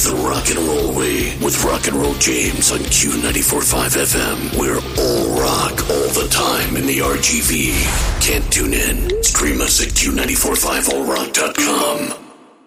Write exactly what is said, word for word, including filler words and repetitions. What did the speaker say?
the rock and roll way with Rock and Roll James on Q ninety-four point five F M. We're all rock all the time in the R G V. Can't tune in? Stream us at Q nine four five all rock dot com.